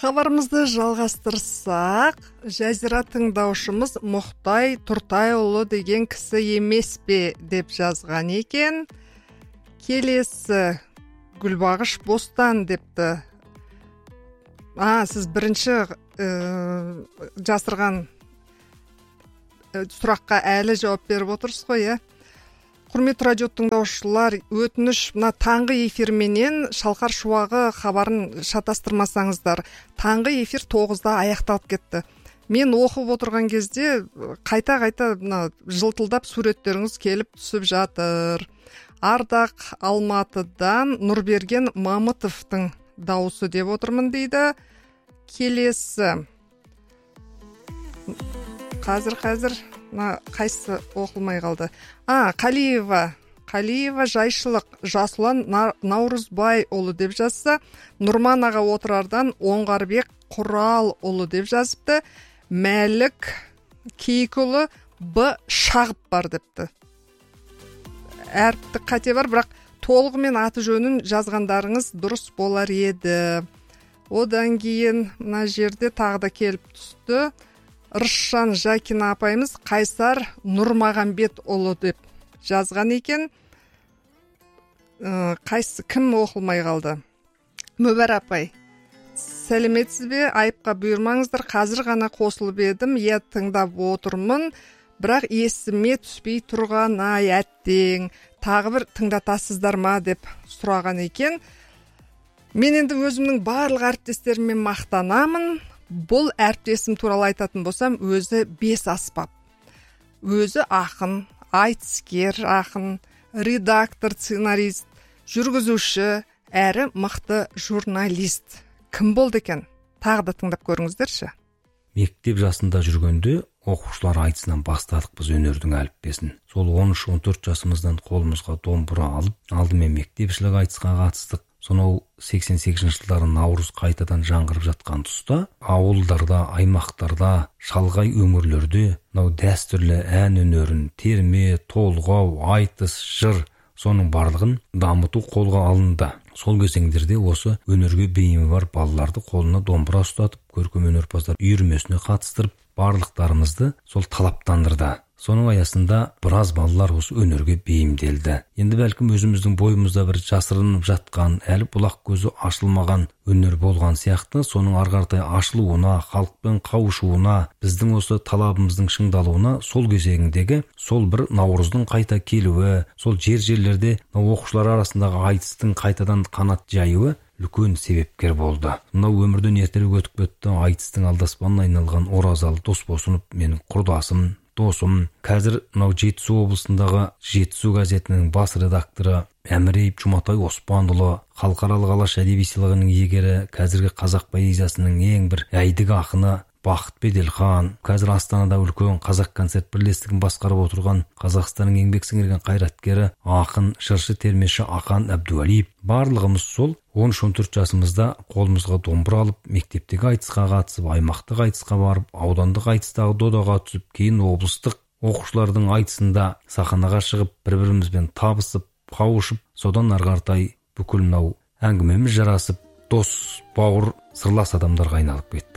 Хабарымызды жалғастырсақ, Жазира тыңдаушымыз Мұхтай Тұртайұлы деген кісі емес пе деп жазған екен. Келесі Гүлбағыш Бостан депті. Сіз бірінші жасырған сұраққа әлі жауап беріп отырсыз ғой, иә? Құрметті радио тыңдаушылар, өтініш мына таңғы эфирменен Шалқар шуағы хабарын шатастырмасаңыздар. Таңғы эфир 9-да аяқталып кетті. Мен оқып отырған кезде қайта-қайта жылтылдап суреттеріңіз келіп түсіп жатыр. Ардақ Алматыдан Нұрберген Мамытовтың дауысы деп отырмын дейді. Келесі. Қазір қайсы оқылмай қалды. Қалиева Жайшылық Жасұлан Наурызбай ұлы деп жазса, Нұрман аға отырардан Оңғарбек Құрал ұлы деп жазыпты. Мәлік Кейкұлы Б Шағып бар депті. Әріптік қате бар, бірақ толығымен аты жөнін жазғандарыңыз дұрыс болар еді. Одан кейін мына жерде тағы да келіп түсті. Рысжан Жакина апайымыз Қайсар Нұрмағамбет ұлы деп жазған екен. Кім оқылмай қалды? Мөбәр апай, сәлеметсіз бе? Айыпқа бұйырмаңыздар, қазір ғана қосылып едім, тыңдап отырмын, бірақ есіме түспей тұрған әттең, тағы бір тыңдатасыздар ма деп сұраған екен. Мен енді өзімнің барлық әріптестеріммен мақтанамын. Бұл әріптесім туралы айтатын болсам, өзі 5 аспап. Өзі ақын, айтыскер ақын, редактор, сценарист, жүргізуші, әрі мықты журналист. Кім болды екен? Тағы да тыңдап көріңіздерші. Мектеп жасында жүргенде оқушылар айтысынан бастадық біз өнердің әліппесін. Сол 13-14 жасымыздан қолымызға домбыра алып, алдымен мектепшілік айтысқа қатыстық. Сонау 88 жылдары наурыз қайтадан жаңғырып жатқан тұста, ауылдарда, аймақтарда, шалғай өңірлерде дәстүрлі ән өнерін, терме, толғау, айтыс, жыр, соның барлығын дамыту қолға алынды. Сол кезеңдерде осы өнерге бейімі бар балаларды қолына домбыра ұстатып, көркем өнерпаздар үйірмесіне қатыстырып, барлықтарымызды сол талаптандырды. Соның аясында біраз балалар осы өнерге бейімделді. Енді бәлкім өзіміздің бойымызда бір жасырынып жатқан, әлі бұлақ көзі ашылмаған өнер болған сияқты, соның арғартай ашылуына, халықпен қауышуына, біздің осы талабымыздың шыңдалуына сол кезеңдегі сол бір наурыздың қайта келуі, сол жерлерде оқушылар арасындағы айтыстың қайтадан қанат жаюы үлкен себепкер болды. Мынау өмірден ертерек өтіп кетті, айтыстың алдаспанына айналған Оразалы Досбосынов менің құрдасым, досым. Қазір мынау Жетісу облысындағы Жетісу газетінің бас редакторы Әміреев Жұматай Оспанұлы, халықаралық алаш әдеби сыйлығының иегері, қазіргі қазақ поэзиясының ең бір әйдік ақыны Бақыт Беделхан, қазір Астанада үлкен қазақ концерт бірлестігін басқарып отырған Қазақстанның еңбек сіңірген қайраткері, ақын, жыршы, термеші Ақан Әбдуалиев. Барлығымыз сол 13-14 жасымызда қолымызға домбыра алып, мектептегі айтысқа қатысып, аймақтық айтысқа барып, аудандық айтыстағы додаға түсіп, кейін облыстық оқушылардың айтысында сахнаға шығып, бір-бірімізбен табысып, қауышып, содан арғартай бүкіл әңгімеміз жарасып, дос, бауыр, сырлас адамдарға айналып кетті.